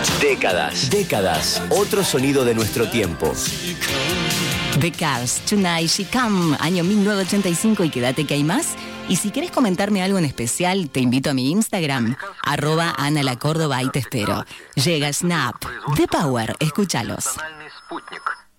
Décadas, otro sonido de nuestro tiempo. The Cars, Tonight She Come, año 1985 y quédate que hay más. Y si querés comentarme algo en especial, te invito a mi Instagram, @AnaLaCórdoba y te espero. Llega Snap, The Power, escúchalos.